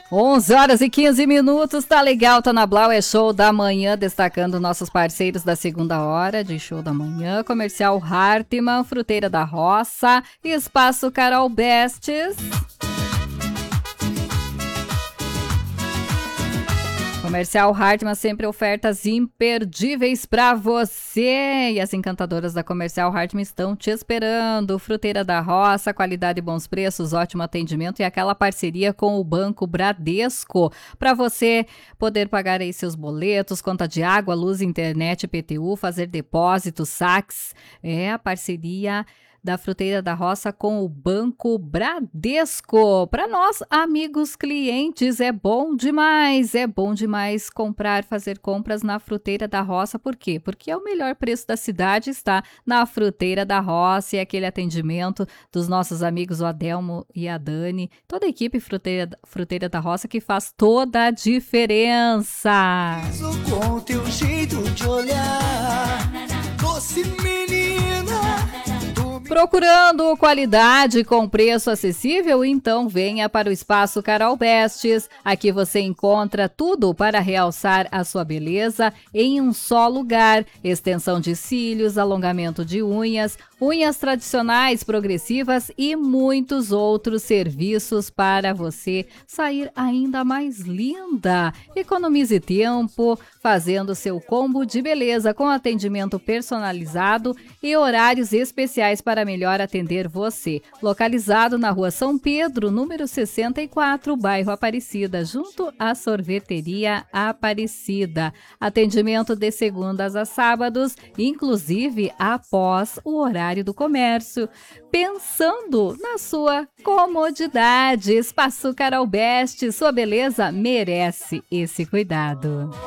11 horas e 15 minutos, tá legal, tá na Blau, é show da manhã, destacando nossos parceiros da segunda hora de show da manhã, Comercial Hartmann, Fruteira da Roça, Espaço Carol Bestes. Comercial Hartmann, sempre ofertas imperdíveis para você. E as encantadoras da Comercial Hartmann estão te esperando. Fruteira da Roça, qualidade e bons preços, ótimo atendimento e aquela parceria com o Banco Bradesco para você poder pagar aí seus boletos, conta de água, luz, internet, PTU, fazer depósitos, saques. É a parceria da Fruteira da Roça com o Banco Bradesco. Para nós, amigos clientes, é bom demais comprar, fazer compras na Fruteira da Roça. Por quê? Porque é o melhor preço da cidade, está na Fruteira da Roça e aquele atendimento dos nossos amigos o Adelmo e a Dani, toda a equipe Fruteira da Roça que faz toda a diferença. Com teu jeito de olhar, doce menina. Procurando qualidade com preço acessível? Então venha para o Espaço Carol Bestes. Aqui você encontra tudo para realçar a sua beleza em um só lugar. Extensão de cílios, alongamento de unhas, unhas tradicionais, progressivas e muitos outros serviços para você sair ainda mais linda. Economize tempo fazendo seu combo de beleza com atendimento personalizado e horários especiais para melhor atender você. Localizado na Rua São Pedro, número 64, bairro Aparecida, junto à Sorveteria Aparecida. Atendimento de segundas a sábados, inclusive após o horário do comércio. Pensando na sua comodidade, Espaço Carol Best, sua beleza merece esse cuidado.